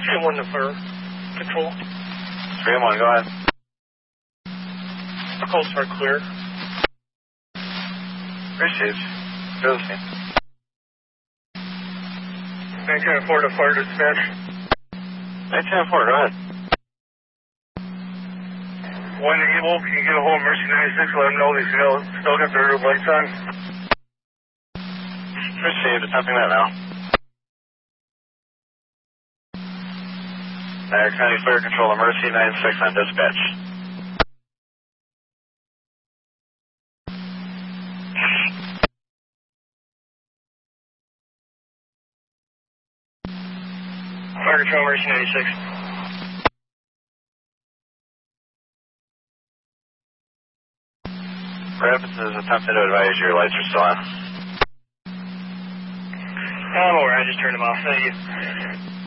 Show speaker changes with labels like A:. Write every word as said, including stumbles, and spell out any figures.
A: three one to fire control.
B: three one, go ahead.
A: Our calls are clear.
B: Received. Go to the scene.
A: nineteen oh four to fire dispatch.
B: nineteen oh four, go ahead.
A: One Eagle, can you get a hold of Mercy ninety-six, let them know they still, still got their lights on?
B: Received, attempting that now. Niagara County Fire Control to Mercy ninety-six on dispatch.
A: Fire Control, Mercy ninety-six.
B: Rapids is attempting to advise your lights are still on.
A: I'm aware, I just turned them off. Thank you.